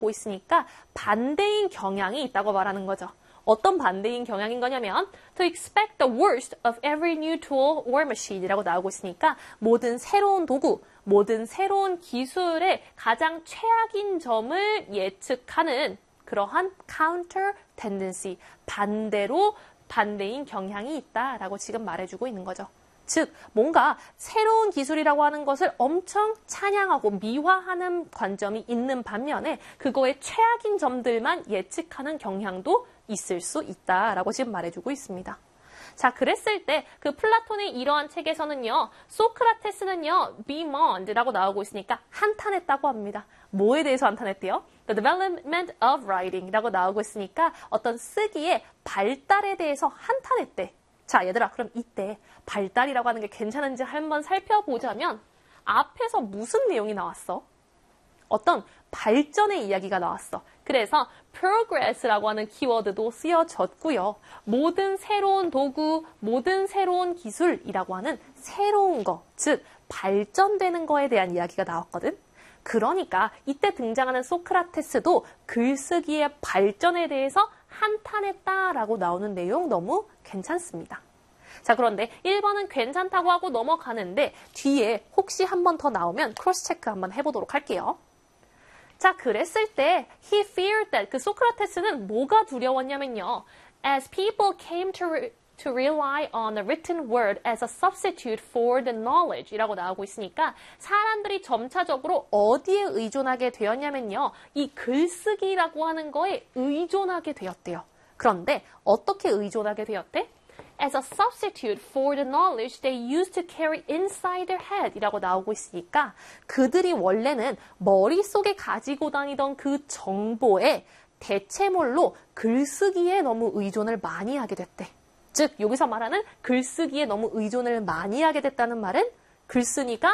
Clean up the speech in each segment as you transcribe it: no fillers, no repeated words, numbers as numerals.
있으니까 반대인 경향이 있다고 말하는 거죠. 어떤 반대인 경향인 거냐면 to expect the worst of every new tool or machine이라고 나오고 있으니까 모든 새로운 도구, 모든 새로운 기술의 가장 최악인 점을 예측하는 그러한 counter tendency, 반대인 경향이 있다라고 지금 말해주고 있는 거죠. 즉 뭔가 새로운 기술이라고 하는 것을 엄청 찬양하고 미화하는 관점이 있는 반면에 그거의 최악인 점들만 예측하는 경향도 있을 수 있다라고 지금 말해주고 있습니다. 자, 그랬을 때 그 플라톤의 이러한 책에서는요, 소크라테스는요, bemoaned라고 나오고 있으니까 한탄했다고 합니다. 뭐에 대해서 한탄했대요? The development of writing이라고 나오고 있으니까 어떤 쓰기의 발달에 대해서 한탄했대. 자, 얘들아, 그럼 이때 발달이라고 하는 게 괜찮은지 한번 살펴보자면 앞에서 무슨 내용이 나왔어? 어떤 발전의 이야기가 나왔어. 그래서 progress라고 하는 키워드도 쓰여졌고요. 모든 새로운 도구, 모든 새로운 기술이라고 하는 새로운 거, 즉 발전되는 거에 대한 이야기가 나왔거든. 그러니까 이때 등장하는 소크라테스도 글쓰기의 발전에 대해서 한탄했다라고 나오는 내용 너무 괜찮습니다. 자, 그런데 1번은 괜찮다고 하고 넘어가는데 뒤에 혹시 한 번 더 나오면 크로스 체크 한번 해보도록 할게요. 자, 그랬을 때 he feared that 그 소크라테스는 뭐가 두려웠냐면요. As people came to rely on the written word as a substitute for the knowledge 이라고 나오고 있으니까 사람들이 점차적으로 어디에 의존하게 되었냐면요. 이 글쓰기라고 하는 거에 의존하게 되었대요. 그런데 어떻게 의존하게 되었대? As a substitute for the knowledge they used to carry inside their head 이라고 나오고 있으니까 그들이 원래는 머릿속에 가지고 다니던 그 정보의 대체물로 글쓰기에 너무 의존을 많이 하게 됐대. 즉 여기서 말하는 글쓰기에 너무 의존을 많이 하게 됐다는 말은 글쓰기가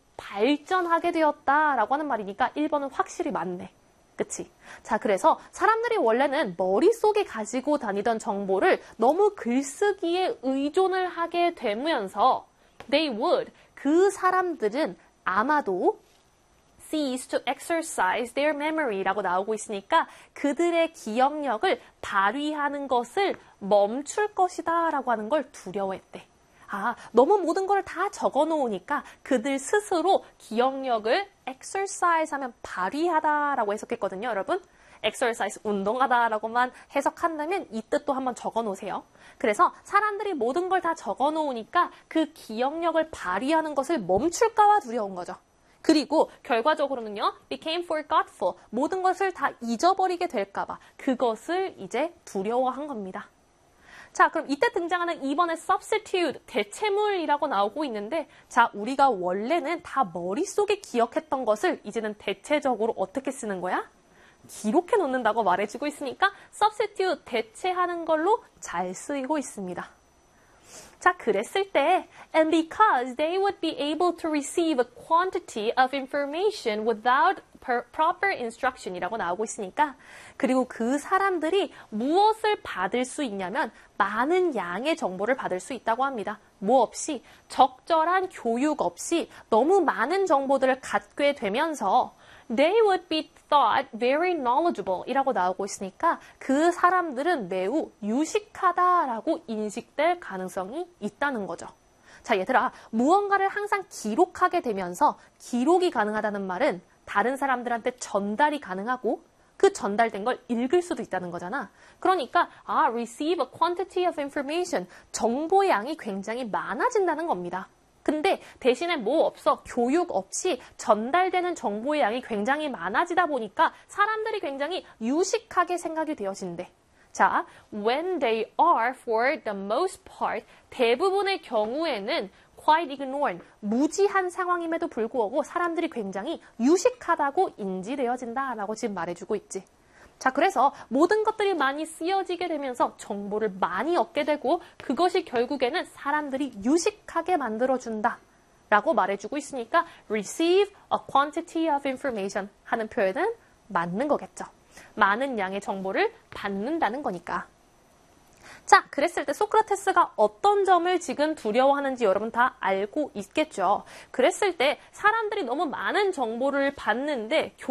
발전하게 되었다라고 하는 말이니까 1번은 확실히 맞네. 그치? 자, 그래서 사람들이 원래는 머릿속에 가지고 다니던 정보를 너무 글쓰기에 의존을 하게 되면서 they would, 그 사람들은 아마도 cease to exercise their memory라고 나오고 있으니까 그들의 기억력을 발휘하는 것을 멈출 것이다 라고 하는 걸 두려워했대. 아, 너무 모든 걸 다 적어 놓으니까 그들 스스로 기억력을 exercise 하면 발휘하다라고 해석했거든요, 여러분. exercise, 운동하다라고만 해석한다면 이 뜻도 한번 적어 놓으세요. 그래서 사람들이 모든 걸 다 적어 놓으니까 그 기억력을 발휘하는 것을 멈출까봐 두려운 거죠. 그리고 결과적으로는요, became forgetful, 모든 것을 다 잊어버리게 될까봐 그것을 이제 두려워한 겁니다. 자, 그럼 이때 등장하는 2번의 substitute, 대체물이라고 나오고 있는데 자, 우리가 원래는 다 머릿속에 기억했던 것을 이제는 대체적으로 어떻게 쓰는 거야? 기록해 놓는다고 말해주고 있으니까 substitute, 대체하는 걸로 잘 쓰이고 있습니다. 자, 그랬을 때 and because they would be able to receive a quantity of information without proper instruction이라고 나오고 있으니까 그리고 그 사람들이 무엇을 받을 수 있냐면 많은 양의 정보를 받을 수 있다고 합니다. 뭐 없이 적절한 교육 없이 너무 많은 정보들을 갖게 되면서 they would be thought very knowledgeable 이라고 나오고 있으니까 그 사람들은 매우 유식하다라고 인식될 가능성이 있다는 거죠. 자, 얘들아, 무언가를 항상 기록하게 되면서 기록이 가능하다는 말은 다른 사람들한테 전달이 가능하고 그 전달된 걸 읽을 수도 있다는 거잖아. 그러니까 receive a quantity of information, 정보의 양이 굉장히 많아진다는 겁니다. 근데 대신에 뭐 없어, 교육 없이 전달되는 정보의 양이 굉장히 많아지다 보니까 사람들이 굉장히 유식하게 생각이 되어진대. 자, when they are for the most part, 대부분의 경우에는 quite ignored, 무지한 상황임에도 불구하고 사람들이 굉장히 유식하다고 인지되어진다라고 지금 말해주고 있지. 자, 그래서 모든 것들이 많이 쓰여지게 되면서 정보를 많이 얻게 되고 그것이 결국에는 사람들이 유식하게 만들어준다 라고 말해주고 있으니까 receive a quantity of information 하는 표현은 맞는 거겠죠. 많은 양의 정보를 받는다는 거니까. 자, 그랬을 때 소크라테스가 어떤 점을 지금 두려워하는지 여러분 다 알고 있겠죠. 그랬을 때 사람들이 너무 많은 정보를 받는데